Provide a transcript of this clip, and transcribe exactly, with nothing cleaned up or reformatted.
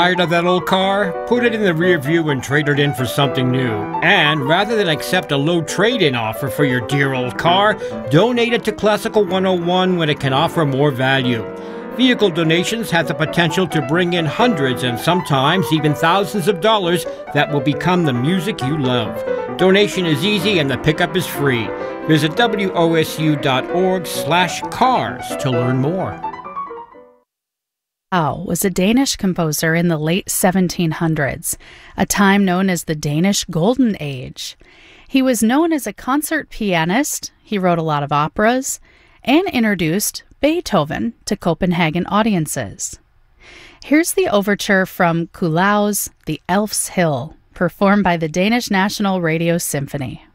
Tired of that old car? Put it in the rear view and trade it in for something new. And rather than accept a low trade-in offer for your dear old car, donate it to Classical one oh one when it can offer more value. Vehicle donations have the potential to bring in hundreds and sometimes even thousands of dollars that will become the music you love. Donation is easy and the pickup is free. Visit W O S U dot org slash cars to learn more. Au was a Danish composer in the late seventeen hundreds, a time known as the Danish Golden Age. He was known as a concert pianist, he wrote a lot of operas, and introduced Beethoven to Copenhagen audiences. Here's the overture from Kuhlou's The Elf's Hill, performed by the Danish National Radio Symphony.